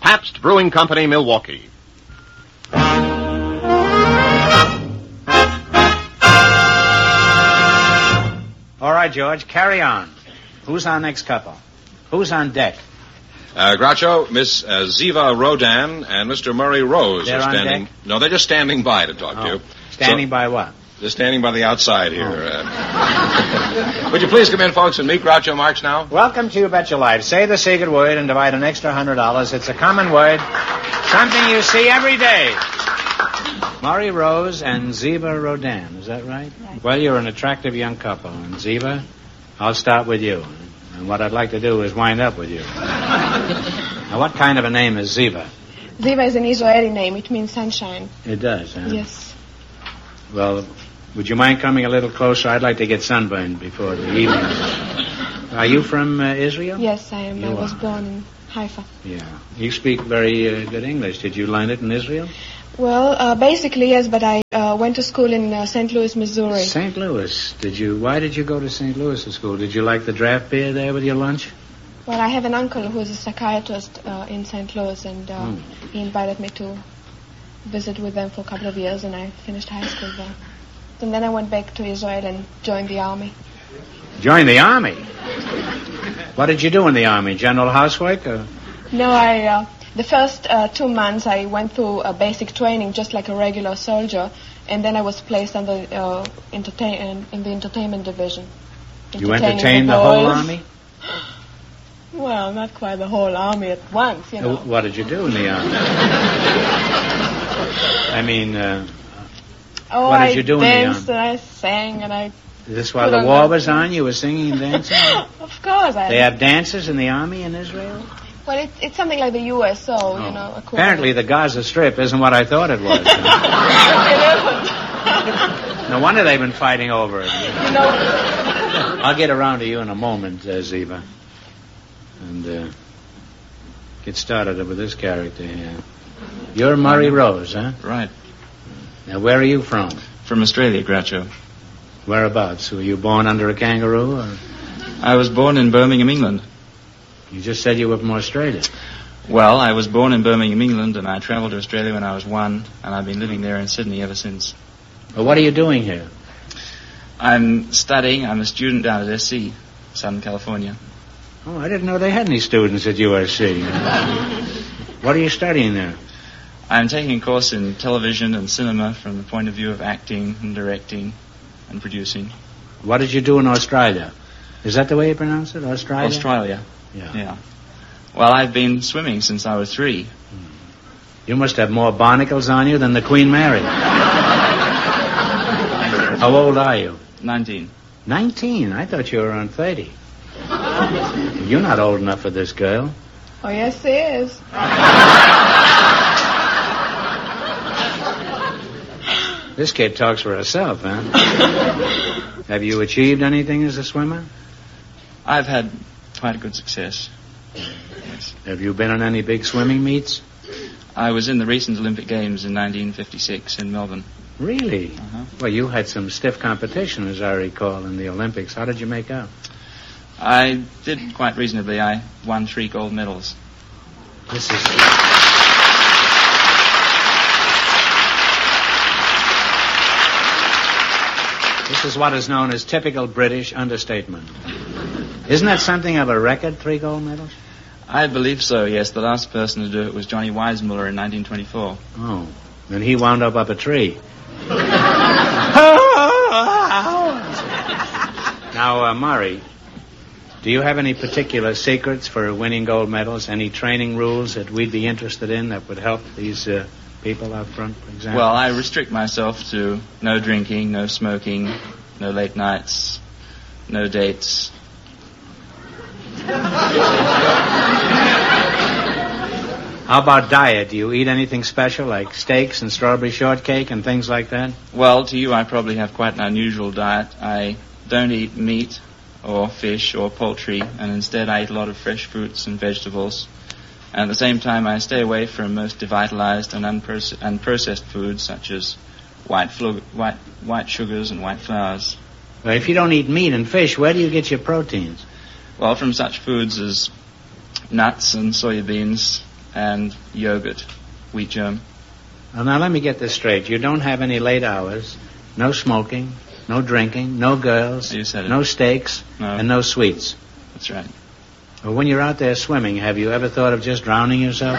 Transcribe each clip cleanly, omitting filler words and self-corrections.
Pabst Brewing Company, Milwaukee. All right, George, carry on. Who's our next couple? Who's on deck? Groucho, Miss Ziva Rodan and Mr. Murray Rose They're are on standing. deck? No, they're just standing by to talk to you. Standing by what? They're standing by the outside here. Would you please come in, folks, and meet Groucho Marx now? Welcome to You Bet Your Life. Say the secret word and divide an extra $100. It's a common word. Something you see every day. Murray Rose and Ziva Rodan, is that right? Right. Well, you're an attractive young couple. And Ziva, I'll start with you. And what I'd like to do is wind up with you. Now, what kind of a name is Ziva? Ziva is an Israeli name. It means sunshine. It does, huh? Yes. Well, would you mind coming a little closer? I'd like to get sunburned before the evening. Are you from Israel? Yes, I am. You I was are. born in Haifa. Yeah. You speak very good English. Did you learn it in Israel? Well, basically, yes, but I went to school in St. Louis, Missouri. St. Louis. Why did you go to St. Louis to school? Did you like the draft beer there with your lunch? Well, I have an uncle who is a psychiatrist in St. Louis, and he invited me to visit with them for a couple of years, and I finished high school there. And then I went back to Israel and joined the army. Joined the army? What did you do in the army? General housework? Or? No, the first 2 months I went through basic training just like a regular soldier, and then I was placed on the in the entertainment division. You entertained the whole army? Well, not quite the whole army at once, you know. What did you do in the army? I mean, what did you do in the army? I danced and I sang and I... Is this while the war was on? You were singing and dancing? Of course. They have dances in the army in Israel? Well, it's something like the USO, you know. Apparently the Gaza Strip isn't what I thought it was. It isn't. No wonder they've been fighting over it. You know... I'll get around to you in a moment, Ziva. And get started with this character here. You're Murray Rose, huh? Right. Now, where are you from? From Australia, Groucho. Whereabouts? Were you born under a kangaroo? Or? I was born in Birmingham, England. You just said you were from Australia. Well, I was born in Birmingham, England, and I traveled to Australia when I was 1, and I've been living there in Sydney ever since. Well, what are you doing here? I'm studying. I'm a student down at SC, Southern California. Oh, I didn't know they had any students at USC. What are you studying there? I'm taking a course in television and cinema from the point of view of acting and directing and producing. What did you do in Australia? Is that the way you pronounce it, Australia? Australia. Yeah. Well, I've been swimming since I was 3. You must have more barnacles on you than the Queen Mary. How old are you? 19. 19? I thought you were around 30. You're not old enough for this girl. Oh, yes, he is. This kid talks for herself, huh? Have you achieved anything as a swimmer? I've had quite a good success. Yes. Have you been on any big swimming meets? I was in the recent Olympic Games in 1956 in Melbourne. Really? Well, you had some stiff competition, as I recall, in the Olympics. How did you make out? I did quite reasonably. I won 3 gold medals. This is... This is what is known as typical British understatement. Isn't that something of a record, 3 gold medals? I believe so, yes. The last person to do it was Johnny Weissmuller in 1924. Oh, and he wound up a tree. Now, Murray, do you have any particular secrets for winning gold medals? Any training rules that we'd be interested in that would help these people out front, for example? Well, I restrict myself to no drinking, no smoking, no late nights, no dates. How about diet? Do you eat anything special, like steaks and strawberry shortcake and things like that? Well, to you, I probably have quite an unusual diet. I don't eat meat or fish or poultry, and instead I eat a lot of fresh fruits and vegetables. And at the same time, I stay away from most devitalized and unprocessed foods, such as white sugars and white flours. Well, if you don't eat meat and fish, where do you get your proteins? Well, from such foods as nuts and soya beans, and yogurt, wheat germ. Well, now let me get this straight. You don't have any late hours, no smoking, no drinking, no girls, You said it. no steaks, No. and no sweets. That's right. Well, when you're out there swimming, have you ever thought of just drowning yourself?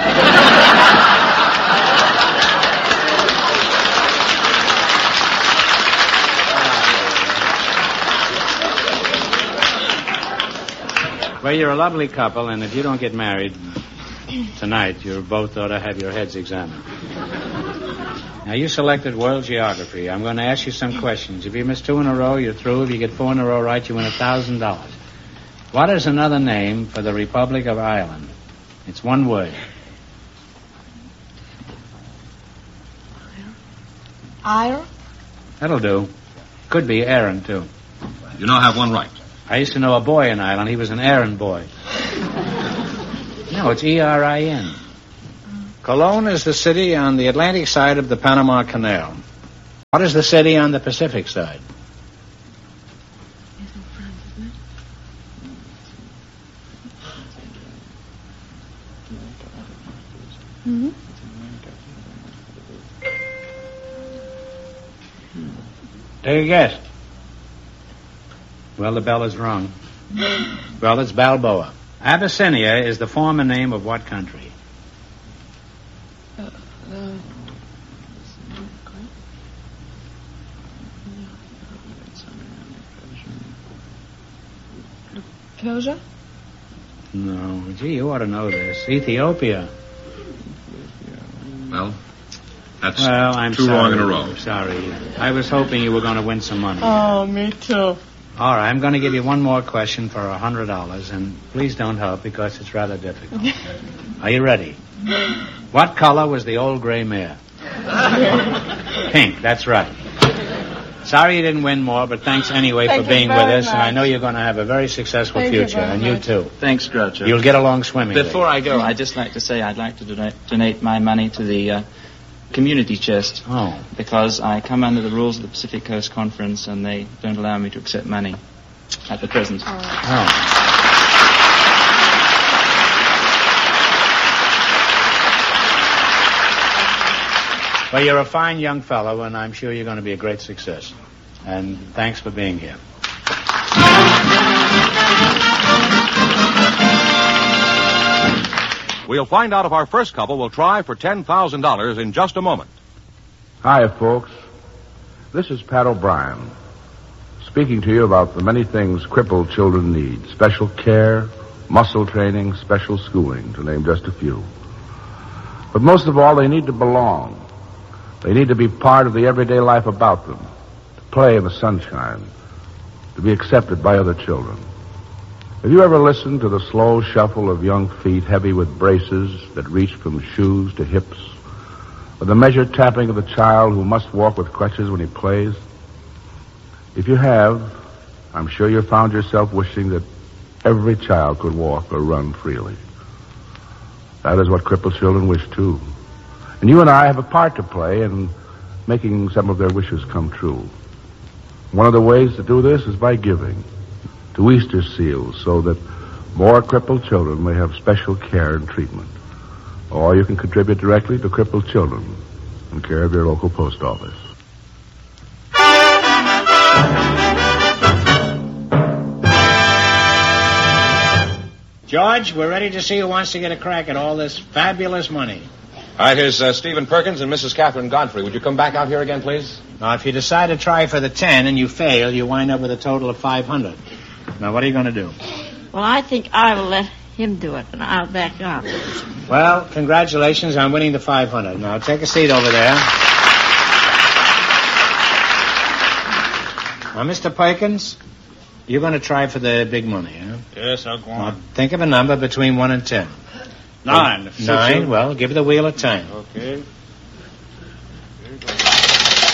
Well, you're a lovely couple, and if you don't get married tonight, you both ought to have your heads examined. Now, you selected world geography. I'm going to ask you some questions. If you miss 2 in a row, you're through. If you get 4 in a row right, you win $1,000. What is another name for the Republic of Ireland? It's one word. Ire? That'll do. Could be Aaron, too. You now have one right. I used to know a boy in Ireland. He was an Aaron boy. No, it's E-R-I-N. Cologne is the city on the Atlantic side of the Panama Canal. What is the city on the Pacific side? Mm-hmm. Take a guess. Well, the bell is rung. Well, it's Balboa. Abyssinia is the former name of what country? Persia? No. Gee, you ought to know this. Ethiopia. Well, that's Well, I'm two sorry. wrong in a row. I'm sorry. I was hoping you were going to win some money. Oh, me too. All right, I'm going to give you one more question for $100, and please don't help because it's rather difficult. Are you ready? What color was the old gray mare? Pink, that's right. Sorry you didn't win more, but thanks anyway Thank for you being with very us, and I much. know you're going to have a very successful Thank you future, very and you much. too. Thanks, Groucho. You'll get along swimmingly. Before I go, I'd just like to say I'd like to donate my money to the community chest Oh. because I come under the rules of the Pacific Coast Conference and they don't allow me to accept money at the present. Oh. Well, you're a fine young fellow, and I'm sure you're going to be a great success. And thanks for being here. We'll find out if our first couple will try for $10,000 in just a moment. Hi, folks. This is Pat O'Brien, speaking to you about the many things crippled children need. Special care, muscle training, special schooling, to name just a few. But most of all, they need to belong. They need to be part of the everyday life about them, to play in the sunshine, to be accepted by other children. Have you ever listened to the slow shuffle of young feet heavy with braces that reach from shoes to hips, or the measured tapping of the child who must walk with crutches when he plays? If you have, I'm sure you found yourself wishing that every child could walk or run freely. That is what crippled children wish, too. And you and I have a part to play in making some of their wishes come true. One of the ways to do this is by giving to Easter Seals so that more crippled children may have special care and treatment. Or you can contribute directly to Crippled Children in care of your local post office. George, we're ready to see who wants to get a crack at all this fabulous money. All right, here's Stephen Perkins and Mrs. Catherine Godfrey. Would you come back out here again, please? Now, if you decide to try for the 10 and you fail, you wind up with a total of 500. Now, what are you going to do? Well, I think I will let him do it, and I'll back up. Well, congratulations on winning the 500. Now, take a seat over there. Now, Mr. Perkins, you're going to try for the big money, huh? Yes, I'll go Now, on. think of a number between 1 and 10. 9. 9? Well, give the wheel a 10. Okay.